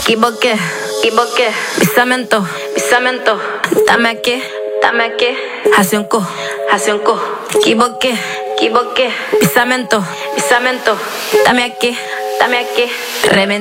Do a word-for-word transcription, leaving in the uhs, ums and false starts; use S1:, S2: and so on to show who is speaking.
S1: equivoqué, equivoqué. Pisamento, pisamento. Dame aquí, dame aquí. Hace un co, hace un co. Equivoqué, equivoqué. Pisamento, pisamento. Dame aquí, dame aquí. Reven